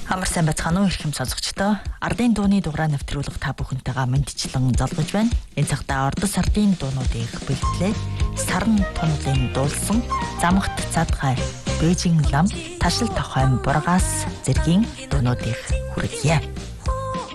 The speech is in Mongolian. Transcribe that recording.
Амар сайн байцгаана уу эрхэм сонсогчдоо. Ардын дууны дугаараа нэвтрүүлэг та бүхэнтэйгээ мэдчлэн залгаж байна. Энэ цагтаа ордос ардын дуунуудыг бэлтлээ. Сарн тунуудын дуулсан замгт задгай Бээжин лам ташил тохойн бургаас зэргийн дуунуудыг хүргье.